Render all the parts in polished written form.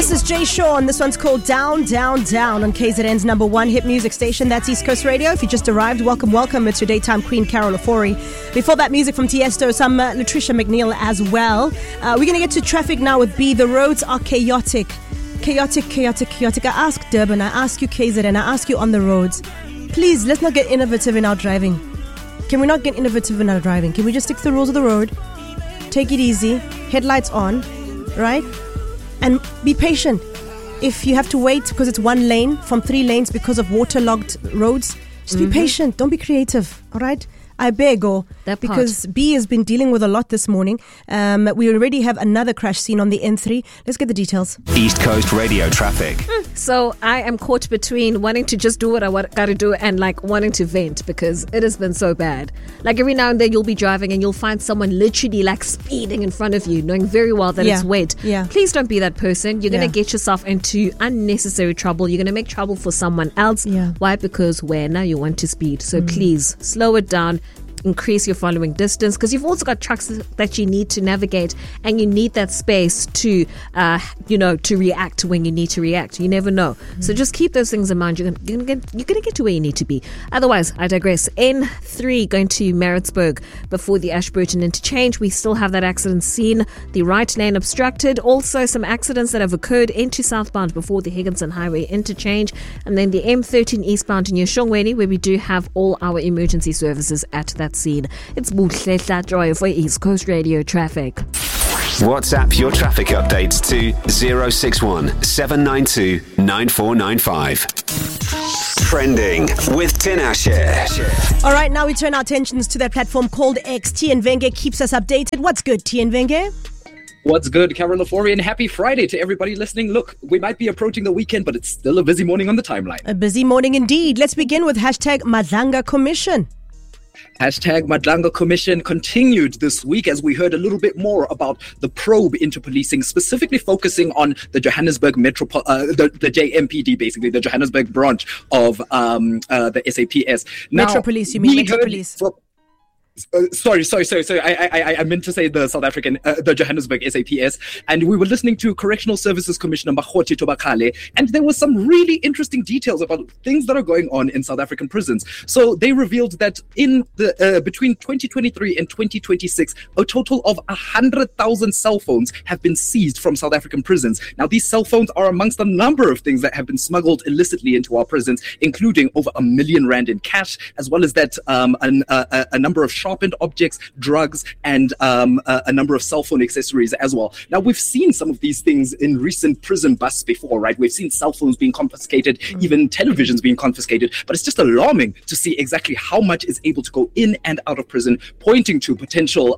This is Jay Sean. This one's called Down, Down, Down on KZN's number one hit music station. That's East Coast Radio. If you just arrived, welcome, welcome. It's your daytime queen, Carol Ofori. Before that, music from Tiesto, some Latricia McNeil as well. We're going to get to traffic now with B. The roads are chaotic. Chaotic. I ask Durban, I ask you KZN, I ask you on the roads. Please, let's not get innovative in our driving. Can we not get innovative in our driving? Can we just stick to the rules of the road? Take it easy. Headlights on, right? And be patient. If you have to wait because it's one lane from 3 lanes because of waterlogged roads, just be patient. Don't be creative, all right? I beg, because B has been dealing with a lot this morning. We already have another crash scene on the N3. Let's get the details. East Coast Radio traffic. So I am caught between wanting to just do what I got to do and like wanting to vent because it has been so bad. Like every now and then you'll be driving and you'll find someone literally like speeding in front of you, knowing very well that it's wet. Yeah. Please don't be that person. You're going to get yourself into unnecessary trouble. You're going to make trouble for someone else. Yeah. Why? Because now you want to speed. So please slow it down. Increase your following distance because you've also got trucks that you need to navigate and you need that space to to react when you need to react. You never know. So just keep those things in mind. You're gonna get to where you need to be. Otherwise, I digress. N3 going to Maritzburg before the Ashburton interchange. We still have that accident scene. The right lane obstructed. Also some accidents that have occurred into southbound before the Higginson Highway interchange. And then the M13 eastbound near Shongweni where we do have all our emergency services at that scene. It's Buhle Joy for East Coast Radio traffic. WhatsApp your traffic updates to 061 792 9495. Trending with Tinashe. All right, now we turn our attentions to that platform called X. Tien Venge keeps us updated. What's good, Tien Venge? What's good, Carol Ofori, and happy Friday to everybody listening. Look, we might be approaching the weekend, but it's still a busy morning on the timeline. A busy morning indeed. Let's begin with hashtag Madlanga Commission. Hashtag Madlanga Commission continued this week as we heard a little bit more about the probe into policing, specifically focusing on the Johannesburg the JMPD, basically, the Johannesburg branch of the SAPS. Now, Metro Police, you mean Metro Police? Sorry. I meant to say the South African, the Johannesburg SAPS. And we were listening to Correctional Services Commissioner Mahoti Tobakale, and there was some really interesting details about things that are going on in South African prisons. So they revealed that in the between 2023 and 2026, a total of 100,000 cell phones have been seized from South African prisons. Now, these cell phones are amongst a number of things that have been smuggled illicitly into our prisons, including over R1 million in cash, as well as that a number of sharpened objects, drugs, and a number of cell phone accessories as well. Now, we've seen some of these things in recent prison busts before, right? We've seen cell phones being confiscated, even televisions being confiscated, but it's just alarming to see exactly how much is able to go in and out of prison, pointing to potential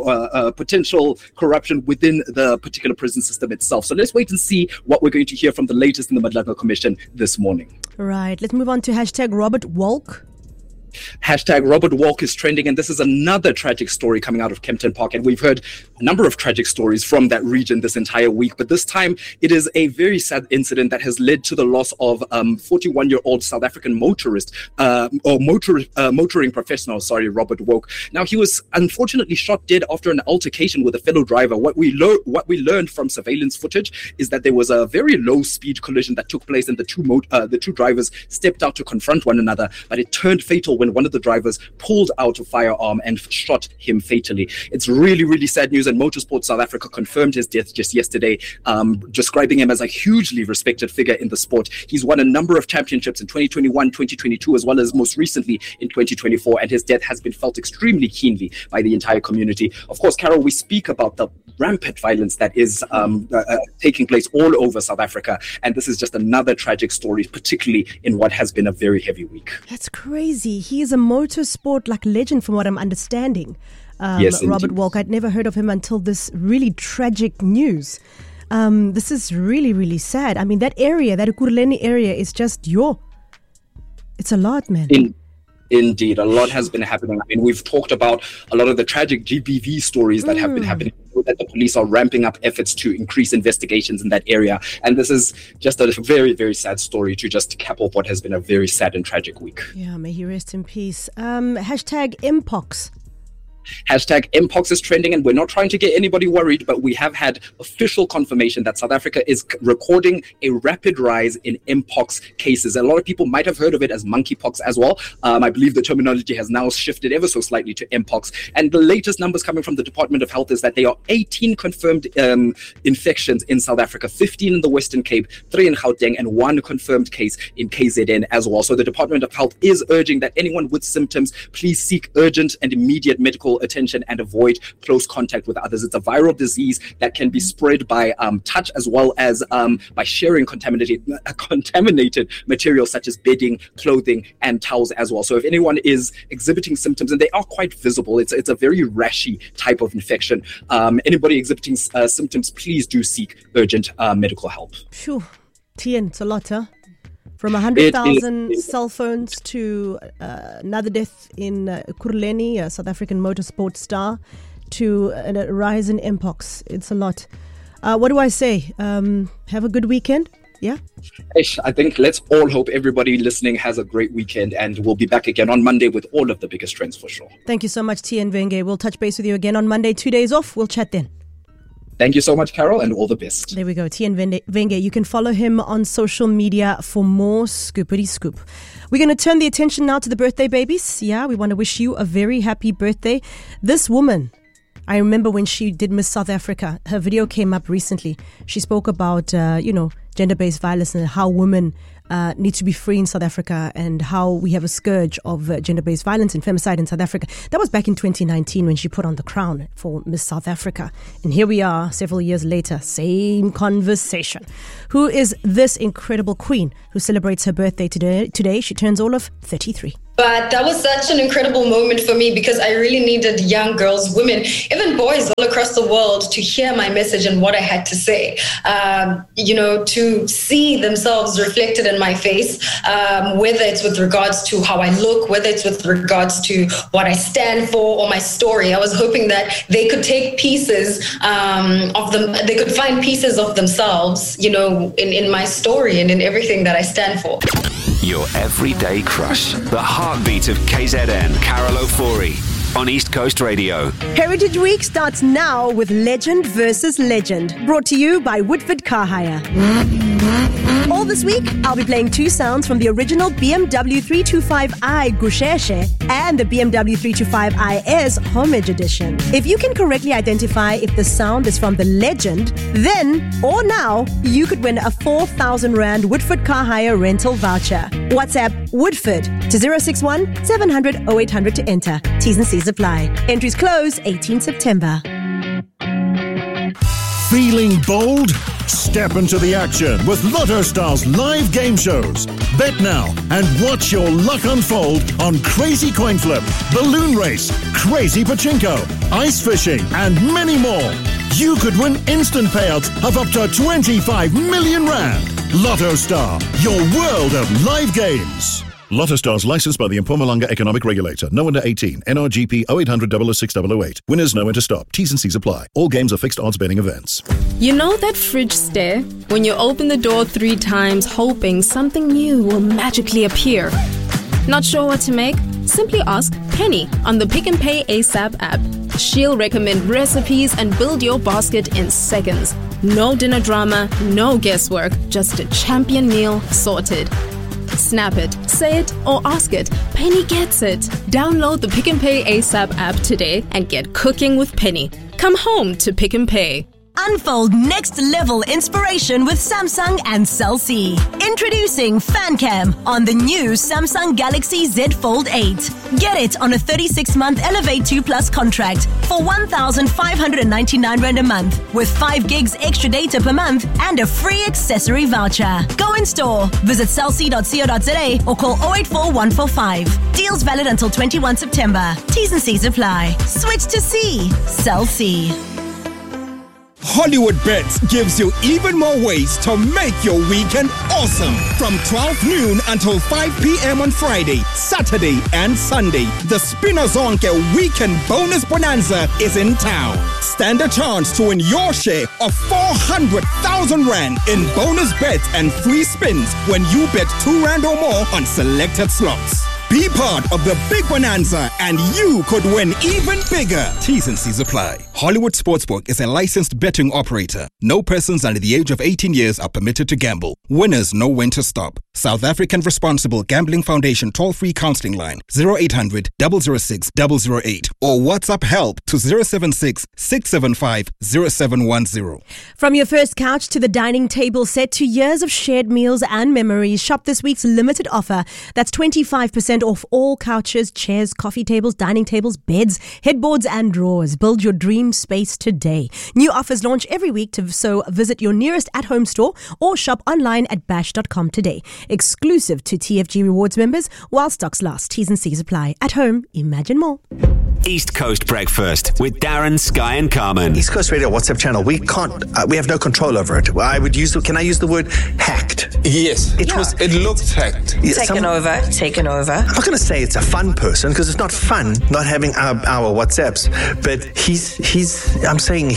corruption within the particular prison system itself. So let's wait and see what we're going to hear from the latest in the Madlanga Commission this morning. Right, let's move on to hashtag Robert Walk. Hashtag Robert Walk is trending, and this is another tragic story coming out of Kempton Park. And we've heard a number of tragic stories from that region this entire week. But this time, it is a very sad incident that has led to the loss of 41-year-old South African motorist, motoring professional, Robert Walk. Now, he was unfortunately shot dead after an altercation with a fellow driver. What we learned from surveillance footage is that there was a very low-speed collision that took place, and the two drivers stepped out to confront one another, but it turned fatal when one of the drivers pulled out a firearm and shot him fatally. It's really, really sad news, and Motorsport South Africa confirmed his death just yesterday, describing him as a hugely respected figure in the sport. He's won a number of championships in 2021, 2022, as well as most recently in 2024, and his death has been felt extremely keenly by the entire community. Of course, Carol, we speak about the rampant violence that is taking place all over South Africa, and this is just another tragic story, particularly in what has been a very heavy week. That's crazy. He is a motorsport legend from what I'm understanding. Yes, Robert Walk. I'd never heard of him until this really tragic news. This is really, really sad. I mean, that area, that Ekurhuleni area is just it's a lot, man. Indeed, a lot has been happening. I mean, we've talked about a lot of the tragic GBV stories that have been happening, that the police are ramping up efforts to increase investigations in that area. And this is just a very, very sad story to just cap off what has been a very sad and tragic week. Yeah, may he rest in peace. Hashtag Mpox. Hashtag Mpox is trending, and we're not trying to get anybody worried, but we have had official confirmation that South Africa is recording a rapid rise in Mpox cases. A lot of people might have heard of it as monkeypox as well. I believe the terminology has now shifted ever so slightly to Mpox. And the latest numbers coming from the Department of Health is that there are 18 confirmed infections in South Africa, 15 in the Western Cape, 3 in Gauteng, and 1 confirmed case in KZN as well. So the Department of Health is urging that anyone with symptoms, please seek urgent and immediate medical attention and avoid close contact with others. It's a viral disease that can be spread by touch as well as by sharing contaminated materials such as bedding, clothing, and towels as well. So if anyone is exhibiting symptoms, and they are quite visible, it's a very rashy type of infection. Anybody exhibiting symptoms, please do seek urgent medical help. Phew. Tien, it's a lot, huh? From 100,000 cell phones to another death in Kurleni, a South African motorsport star, to a rise in Mpox. It's a lot. What do I say? Have a good weekend. Yeah? I think let's all hope everybody listening has a great weekend, and we'll be back again on Monday with all of the biggest trends for sure. Thank you so much, Tien Venge. We'll touch base with you again on Monday. 2 days off. We'll chat then. Thank you so much, Carol, and all the best. There we go. Tien Venge. You can follow him on social media for more scoopity scoop. We're going to turn the attention now to the birthday babies. Yeah, we want to wish you a very happy birthday. This woman, I remember when she did Miss South Africa, her video came up recently. She spoke about, gender-based violence and how women need to be free in South Africa, and how we have a scourge of gender-based violence and femicide in South Africa. That was back in 2019 when she put on the crown for Miss South Africa. And here we are several years later, same conversation. Who is this incredible queen who celebrates her birthday today? She turns all of 33. But that was such an incredible moment for me, because I really needed young girls, women, even boys all across the world to hear my message and what I had to say, to see themselves reflected in my face, whether it's with regards to how I look, whether it's with regards to what I stand for or my story. I was hoping that they could take pieces of them, they could find pieces of themselves, in my story and in everything that I stand for. Your everyday crush. The heartbeat of KZN, Carol Ofori on East Coast Radio. Heritage Week starts now with Legend versus Legend, brought to you by Woodford Car Hire. All this week, I'll be playing 2 sounds from the original BMW 325i Gusheshe and the BMW 325i's Homage Edition. If you can correctly identify if the sound is from the Legend, then, or now, you could win a 4,000 Rand Woodford Car Hire rental voucher. WhatsApp Woodford to 061 700 0800 to enter. T's and C's apply. Entries close 18 September. Feeling bold? Step into the action with Lotto Star's live game shows. Bet now and watch your luck unfold on Crazy Coin Flip, Balloon Race, Crazy Pachinko, Ice Fishing, and many more. You could win instant payouts of up to 25 million Rand. Lotto Star, your world of live games. Lotto Stars licensed by the Mpumalanga Economic Regulator. No under 18. NRGP 0800 006 008. Winners know when to stop. T's and C's apply. All games are fixed odds betting events. You know that fridge stare? When you open the door 3 times hoping something new will magically appear. Not sure what to make? Simply ask Penny on the Pick n Pay ASAP app. She'll recommend recipes and build your basket in seconds. No dinner drama, no guesswork, just a champion meal sorted. Snap it, say it, or ask it. Penny gets it. Download the Pick n Pay ASAP app today and get cooking with Penny. Come home to Pick n Pay. Unfold next level inspiration with Samsung and Cell C. Introducing FanCam on the new Samsung Galaxy Z Fold 8. Get it on a 36-month Elevate 2 Plus contract for 1,599 Rand a month with 5 gigs extra data per month and a free accessory voucher. Go in store, visit cellc.co.za or call 084 145. Deals valid until 21 September. T's and C's apply. Switch to C. Cell C. Hollywood Bets gives you even more ways to make your weekend awesome. From 12 noon until 5 p.m. on Friday, Saturday, and Sunday, the Spinazonke Weekend Bonus Bonanza is in town. Stand a chance to win your share of 400,000 Rand in bonus bets and free spins when you bet 2 Rand or more on selected slots. Be part of the big bonanza and you could win even bigger. T's and C's apply. Hollywood Sportsbook is a licensed betting operator. No persons under the age of 18 years are permitted to gamble. Winners know when to stop. South African Responsible Gambling Foundation toll-free counseling line 0800 006 008 or WhatsApp help to 076 675 0710. From your first couch to the dining table set to years of shared meals and memories, shop this week's limited offer. That's 25% off all couches, chairs, coffee tables, dining tables, beds, headboards and drawers. Build your dream space today. New offers launch every week, so visit your nearest at-home store or shop online at bash.com today. Exclusive to TFG Rewards members while stocks last. T's and C's apply. At home, imagine more. East Coast Breakfast with Darren, Sky and Carmen. East Coast Radio WhatsApp channel, we can't, we have no control over it. Can I use the word hacked? Yes. It looked hacked. Taken over. I'm not going to say it's a fun person because it's not fun not having our WhatsApps, but I'm saying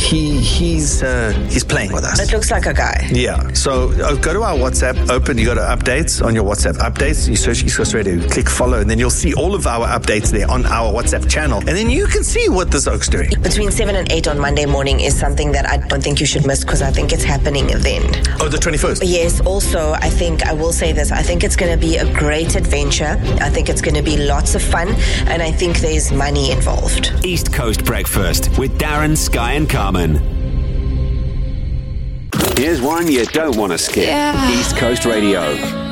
he's playing with us. It looks like a guy. Yeah. So go to our WhatsApp, you go to updates on your WhatsApp updates, you search East Coast Radio, click follow, and then you'll see all of our updates there on our WhatsApp channel. And then you can see what this oak's doing. Between 7 and 8 on Monday morning is something that I don't think you should miss because I think it's happening then. Oh, the 21st? Yes. Also, I will say this. I think it's going to be a great adventure. I think it's going to be lots of fun. And I think there's money involved. East Coast Breakfast with Darren, Sky and Carmen. Here's one you don't want to skip. East Coast Radio.